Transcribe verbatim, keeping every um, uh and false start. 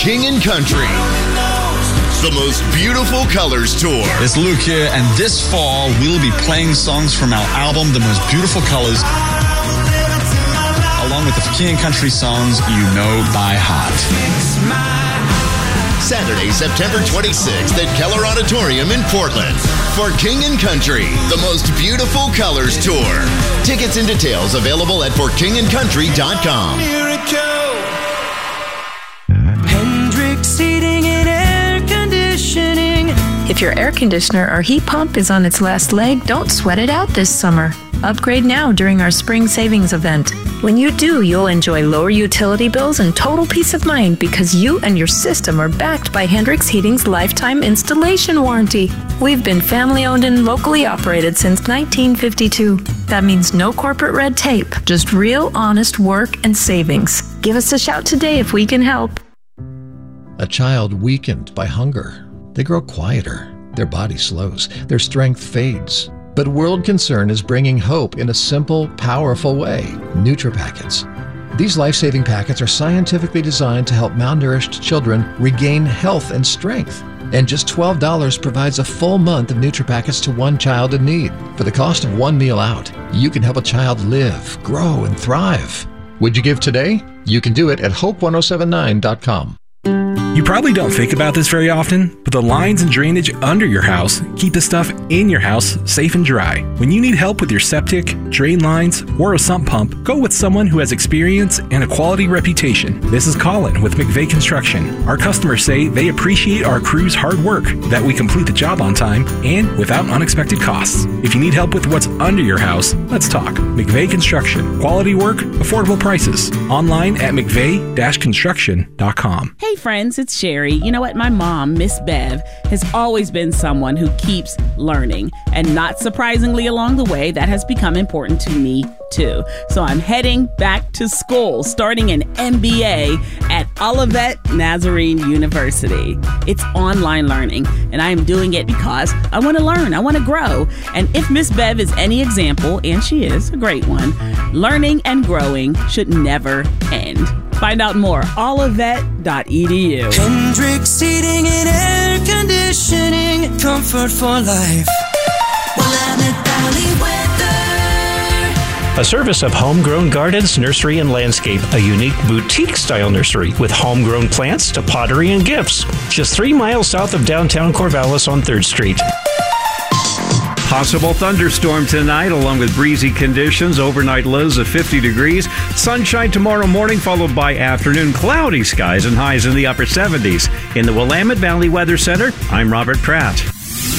King and Country, the most beautiful colors tour. It's Luke here, and this fall we'll be playing songs from our album, The Most Beautiful Colors, along with the King and Country songs you know by heart. Saturday, September twenty-sixth at Keller Auditorium in Portland for King and Country, the most beautiful colors tour. Tickets and details available at for king and country dot com. Hendrix Heating and Air Conditioning. If your air conditioner or heat pump is on its last leg, don't sweat it out this summer. Upgrade now during our spring savings event. When you do, you'll enjoy lower utility bills and total peace of mind because you and your system are backed by Hendrix Heating's lifetime installation warranty. We've been family-owned and locally operated since nineteen fifty-two. That means no corporate red tape, just real, honest work and savings. Give us a shout today if we can help. A child weakened by hunger. They grow quieter. Their body slows. Their strength fades. But World Concern is bringing hope in a simple, powerful way. NutriPackets. These life-saving packets are scientifically designed to help malnourished children regain health and strength. And just twelve dollars provides a full month of NutriPackets to one child in need. For the cost of one meal out, you can help a child live, grow, and thrive. Would you give today? You can do it at hope ten seventy-nine dot com. You probably don't think about this very often, but the lines and drainage under your house keep the stuff in your house safe and dry. When you need help with your septic, drain lines, or a sump pump, go with someone who has experience and a quality reputation. This is Colin with McVeigh Construction. Our customers say they appreciate our crew's hard work, that we complete the job on time, and without unexpected costs. If you need help with what's under your house, let's talk. McVeigh Construction. Quality work, affordable prices. Online at mcveigh dash construction dot com. Hey friends, it's Sherry. You know what? My mom, Miss Bev, has always been someone who keeps learning. And not surprisingly, along the way, that has become important to me too. So I'm heading back to school, starting an M B A at Olivet Nazarene University. It's online learning, and I am doing it because I want to learn, I want to grow. And if Miss Bev is any example, and she is a great one, learning and growing should never end. Find out more, olivet dot e d u. Hendrix Heating and Air Conditioning. Comfort for life. Willamette Valley weather. A service of Homegrown Gardens, Nursery and Landscape, a unique boutique-style nursery with homegrown plants to pottery and gifts. Just three miles south of downtown Corvallis on third Street. Possible thunderstorm tonight, along with breezy conditions. Overnight lows of fifty degrees. Sunshine tomorrow morning, followed by afternoon cloudy skies and highs in the upper seventies. In the Willamette Valley Weather Center, I'm Robert Pratt.